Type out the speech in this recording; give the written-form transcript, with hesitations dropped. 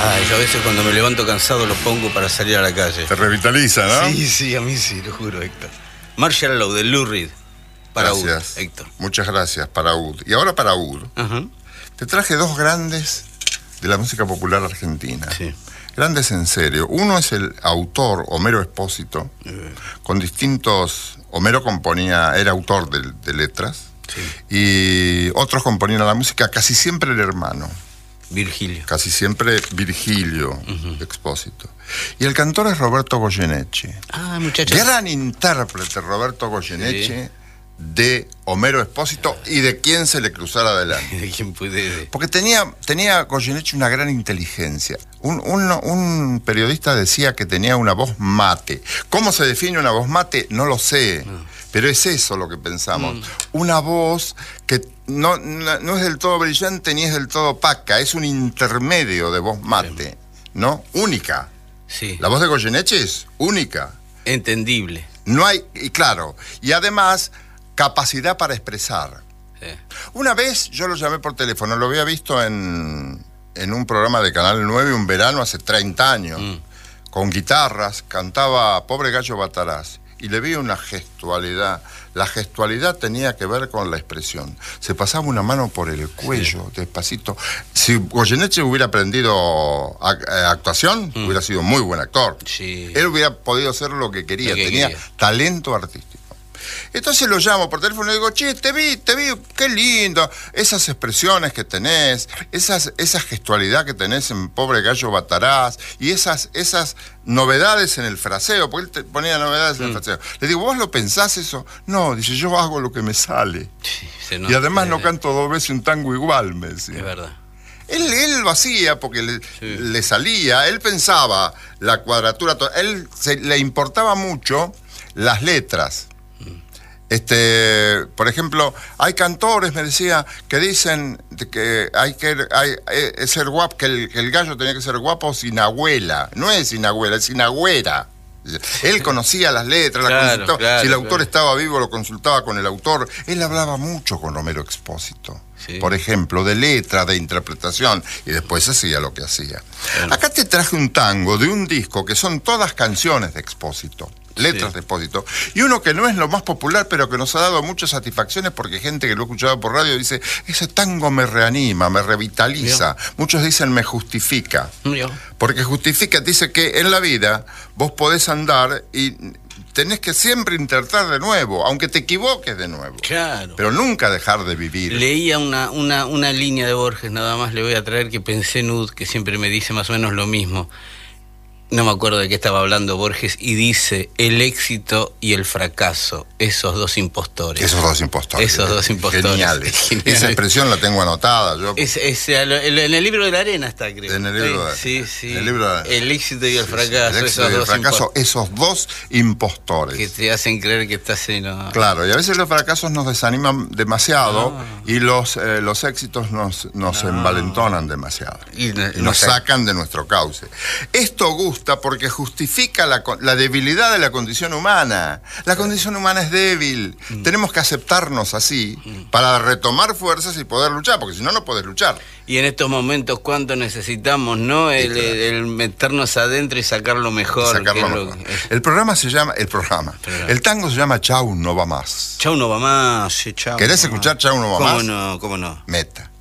Ay, yo a veces cuando me levanto cansado lo pongo para salir a la calle. Te revitaliza, ¿no? Sí, a mí sí, lo juro, Héctor. Marshall Law, de Lou Reed. Para Ud, Héctor. Muchas gracias, para Ud. Y ahora para Ud. Te traje dos grandes de la música popular argentina. Sí. Grandes en serio. Uno es el autor Homero Expósito, con distintos... Homero era autor de letras, y otros componían la música, casi siempre el hermano. Virgilio. Casi siempre Virgilio Expósito. Y el cantor es Roberto Goyeneche. Ah, muchachos. Gran intérprete Roberto Goyeneche de Homero Expósito y de quien se le cruzara adelante. De quien pudiera. Porque tenía Goyeneche una gran inteligencia. Un periodista decía que tenía una voz mate. ¿Cómo se define una voz mate? No lo sé. Pero es eso lo que pensamos. Una voz que no es del todo brillante ni es del todo opaca. Es un intermedio de voz mate, ¿no? Única. Sí. La voz de Goyeneche es única. Entendible. No hay, y claro, y además capacidad para expresar. Sí. Una vez yo lo llamé por teléfono, lo había visto en un programa de Canal 9 un verano hace 30 años, con guitarras, cantaba Pobre Gallo Bataraz, y le vi una gestualidad. La gestualidad tenía que ver con la expresión. Se pasaba una mano por el cuello, despacito. Si Goyeneche hubiera aprendido actuación, hubiera sido muy buen actor. Sí. Él hubiera podido hacer lo que quería, tenía talento artístico. Entonces lo llamo por teléfono y digo, che, te vi, qué lindo. Esas expresiones que tenés, esa gestualidad que tenés en Pobre Gallo Bataraz, y esas novedades en el fraseo, porque él te ponía novedades en el fraseo. Le digo, ¿vos lo pensás eso? No, dice, yo hago lo que me sale. Sí, y además no canto dos veces un tango igual, me decía. Es verdad. Él lo hacía porque le salía, él pensaba la cuadratura, le importaba mucho las letras. Por ejemplo, hay cantores, me decía, que dicen que es ser guapo, que el gallo tenía que ser guapo sin abuela. No es sin abuela, es sin agüera. Él conocía las letras, si el autor estaba vivo lo consultaba con el autor. Él hablaba mucho con Homero Expósito, por ejemplo, de letra, de interpretación, y después hacía lo que hacía. Acá te traje un tango de un disco que son todas canciones de Expósito. Letras de Expósito, y uno que no es lo más popular, pero que nos ha dado muchas satisfacciones, porque gente que lo ha escuchado por radio dice, ese tango me reanima, me revitaliza. Muchos dicen me justifica, porque justifica, dice que en la vida vos podés andar y tenés que siempre intentar de nuevo, aunque te equivoques de nuevo. Claro. Pero nunca dejar de vivir. Leía una línea de Borges, nada más le voy a traer, que pensé en Ud, que siempre me dice más o menos lo mismo. No me acuerdo de qué estaba hablando Borges, y dice, el éxito y el fracaso, esos dos impostores. Geniales. Esa expresión la tengo anotada. En el libro de la arena está, creo. En el libro de Sí. En el libro de... El éxito y el fracaso. El éxito y el fracaso, esos dos impostores. Que te hacen creer que estás en... Claro, y a veces los fracasos nos desaniman demasiado, y los éxitos nos envalentonan demasiado. Y nos sacan de nuestro cauce. Esto gusta porque justifica la debilidad de la condición humana. La condición humana es débil. Tenemos que aceptarnos así para retomar fuerzas y poder luchar, porque si no, no podés luchar. Y en estos momentos, ¿cuánto necesitamos, no? El meternos adentro y sacar lo mejor. El tango se llama Chau, no va más. Chau, no va más. Sí, chau. ¿Querés escuchar Chau, no va más? ¿Cómo no? Meta.